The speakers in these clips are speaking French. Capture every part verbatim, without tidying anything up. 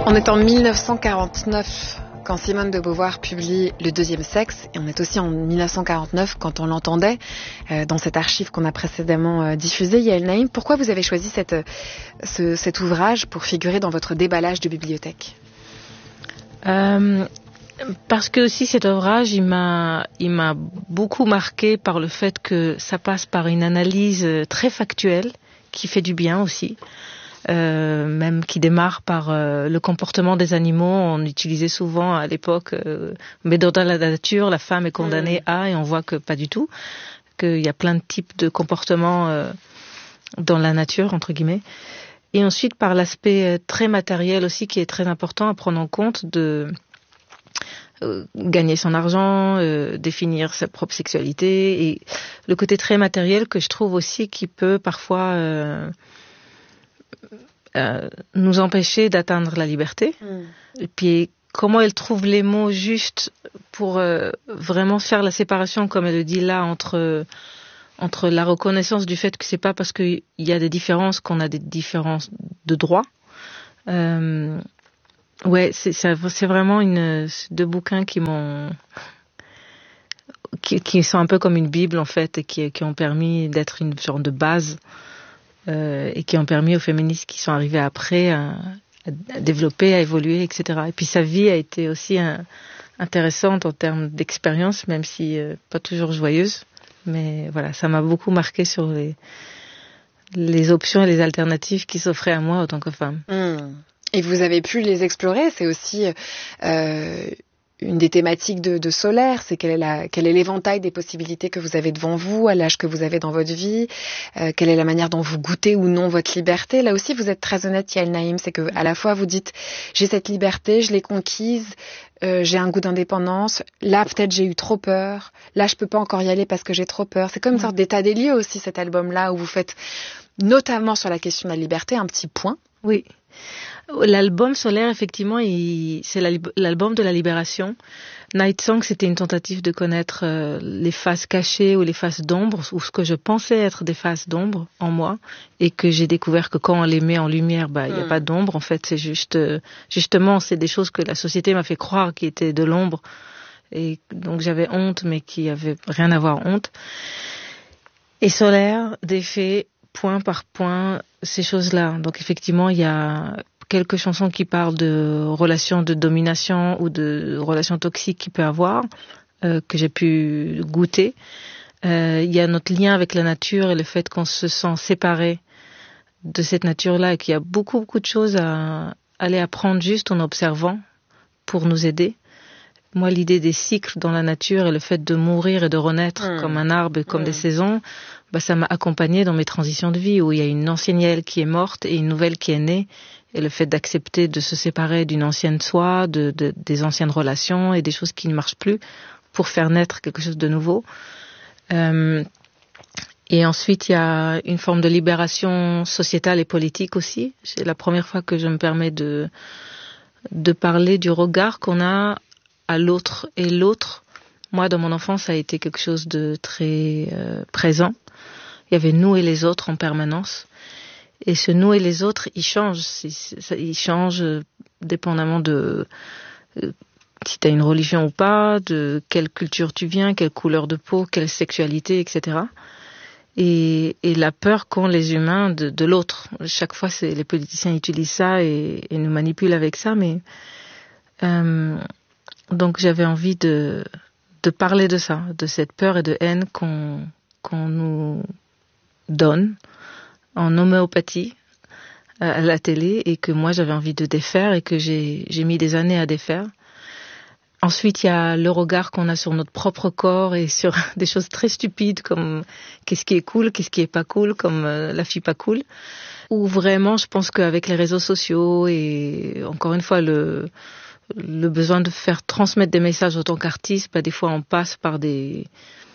On est en mille neuf cent quarante-neuf quand Simone de Beauvoir publie Le deuxième sexe, et on est aussi en mille neuf cent quarante-neuf quand on l'entendait euh, dans cette archive qu'on a précédemment euh, diffusée. Yael Naïm, pourquoi vous avez choisi cette, ce, cet ouvrage pour figurer dans votre déballage de bibliothèque ? euh, Parce que aussi cet ouvrage, il m'a, il m'a beaucoup marqué par le fait que ça passe par une analyse très factuelle qui fait du bien aussi. Euh, même qui démarre par euh, le comportement des animaux. On utilisait souvent à l'époque, euh, mais dans la nature, la femme est condamnée mmh. à, et on voit que pas du tout, qu'il y a plein de types de comportements euh, dans la nature, entre guillemets. Et ensuite, par l'aspect très matériel aussi, qui est très important à prendre en compte, de euh, gagner son argent, euh, définir sa propre sexualité, et le côté très matériel que je trouve aussi qui peut parfois... Euh, Euh, nous empêcher d'atteindre la liberté. Mm. Et puis, comment elle trouve les mots justes pour euh, vraiment faire la séparation, comme elle le dit là, entre, entre la reconnaissance du fait que c'est pas parce qu'il y a des différences qu'on a des différences de droit. Euh, ouais, c'est, c'est vraiment une, deux bouquins qui m'ont... Qui, qui sont un peu comme une Bible, en fait, et qui, qui ont permis d'être une sorte de base Euh, et qui ont permis aux féministes qui sont arrivées après à, à développer, à évoluer, et cetera. Et puis sa vie a été aussi un, intéressante en termes d'expérience, même si euh, pas toujours joyeuse. Mais voilà, ça m'a beaucoup marqué sur les, les options et les alternatives qui s'offraient à moi en tant que femme. Mmh. Et vous avez pu les explorer, c'est aussi... Euh... Une des thématiques de, de Solaire, c'est quel est, la, quel est l'éventail des possibilités que vous avez devant vous, à l'âge que vous avez dans votre vie, euh, quelle est la manière dont vous goûtez ou non votre liberté. Là aussi, vous êtes très honnête, Yael Naïm, c'est que à la fois vous dites j'ai cette liberté, je l'ai conquise, euh, j'ai un goût d'indépendance. Là, peut-être j'ai eu trop peur. Là, je peux pas encore y aller parce que j'ai trop peur. C'est comme une sorte d'état des lieux aussi, cet album-là, où vous faites, notamment sur la question de la liberté, un petit point. Oui. L'album Solaire, effectivement, il, c'est la, l'album de la libération. Night Song, c'était une tentative de connaître euh, les faces cachées ou les faces d'ombre, ou ce que je pensais être des faces d'ombre en moi, et que j'ai découvert que quand on les met en lumière, bah, il n'y a mm. pas d'ombre. En fait, c'est juste, euh, justement, c'est des choses que la société m'a fait croire qui étaient de l'ombre, et donc j'avais honte, mais qui avaient rien à voir honte. Et Solaire défait point par point ces choses-là. Donc effectivement, il y a quelques chansons qui parlent de relations de domination ou de relations toxiques qu'il peut avoir, euh, que j'ai pu goûter. Euh, il y a notre lien avec la nature et le fait qu'on se sent séparé de cette nature-là et qu'il y a beaucoup, beaucoup de choses à aller apprendre juste en observant pour nous aider. Moi, l'idée des cycles dans la nature et le fait de mourir et de renaître mmh. comme un arbre et comme mmh. des saisons, bah, ça m'a accompagnée dans mes transitions de vie où il y a une ancienne Yael qui est morte et une nouvelle qui est née. Et le fait d'accepter de se séparer d'une ancienne soi, de, de, des anciennes relations et des choses qui ne marchent plus pour faire naître quelque chose de nouveau. Euh, et ensuite, il y a une forme de libération sociétale et politique aussi. C'est la première fois que je me permets de, de parler du regard qu'on a à l'autre. Et l'autre, moi, dans mon enfance, ça a été quelque chose de très euh, présent. Il y avait nous et les autres en permanence. Et ce nous et les autres, ils changent. Ils changent dépendamment de euh, si tu as une religion ou pas, de quelle culture tu viens, quelle couleur de peau, quelle sexualité, et cetera. Et, et la peur qu'ont les humains de, de l'autre. Chaque fois, c'est, les politiciens utilisent ça et, et nous manipulent avec ça. Mais euh, donc, j'avais envie de, de parler de ça, de cette peur et de haine qu'on, qu'on nous donne en homéopathie à la télé et que moi j'avais envie de défaire et que j'ai, j'ai mis des années à défaire. Ensuite, il y a le regard qu'on a sur notre propre corps et sur des choses très stupides comme qu'est-ce qui est cool, qu'est-ce qui est pas cool, comme euh, la fille pas cool. Ou vraiment, je pense qu'avec les réseaux sociaux et encore une fois le, le besoin de faire transmettre des messages en tant qu'artiste, bah, des fois on passe par des...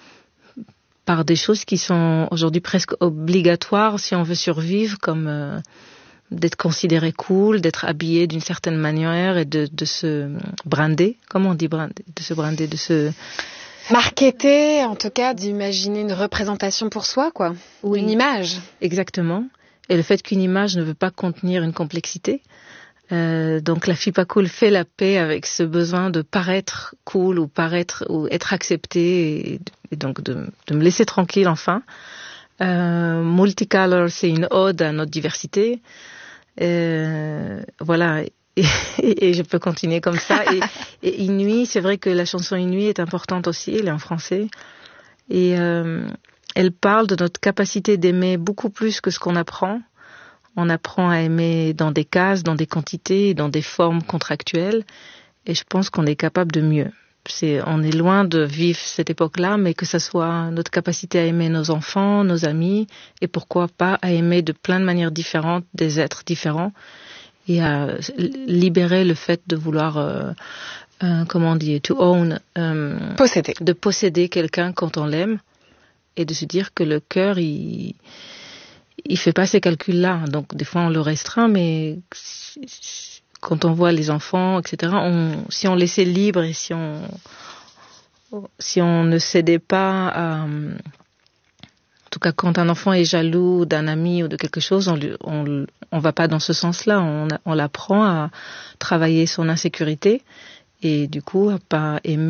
par des choses qui sont aujourd'hui presque obligatoires si on veut survivre, comme euh, d'être considéré cool, d'être habillé d'une certaine manière et de, de se brander. Comment on dit brander? De se brander, de se... marketer, en tout cas, d'imaginer une représentation pour soi, quoi. Oui. Une image. Exactement. Et le fait qu'une image ne veut pas contenir une complexité, Euh, donc la fille pas cool fait la paix avec ce besoin de paraître cool ou paraître ou être acceptée et, et donc de, de me laisser tranquille enfin. Euh, Multicolor, c'est une ode à notre diversité. Euh, voilà. Et, et je peux continuer comme ça. Et, et Inuit, c'est vrai que la chanson Inuit est importante aussi. Elle est en français et euh, elle parle de notre capacité d'aimer beaucoup plus que ce qu'on apprend. On apprend à aimer dans des cases, dans des quantités, dans des formes contractuelles. Et je pense qu'on est capable de mieux. C'est, on est loin de vivre cette époque-là, mais que ça soit notre capacité à aimer nos enfants, nos amis, et pourquoi pas à aimer de plein de manières différentes des êtres différents, et à libérer le fait de vouloir, euh, euh, comment on dit, to own, euh, posséder, de posséder quelqu'un quand on l'aime, et de se dire que le cœur, il il fait pas ces calculs-là. Donc, des fois, on le restreint, mais quand on voit les enfants, et cetera, on, si on laissait libre et si on, si on ne cédait pas à, en tout cas, quand un enfant est jaloux d'un ami ou de quelque chose, on, lui, on, on va pas dans ce sens-là. On, on l'apprend à travailler son insécurité et, du coup, à pas aimer